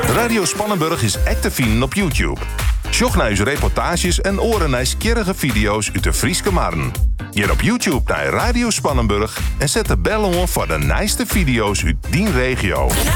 Radio Spannenburg is echt te vinden op YouTube. Sjoch naar uw reportages en oren naar skierrige video's uit de Frieske Marn. Hier op YouTube naar Radio Spannenburg en zet de bel om voor de nijste video's uit die regio.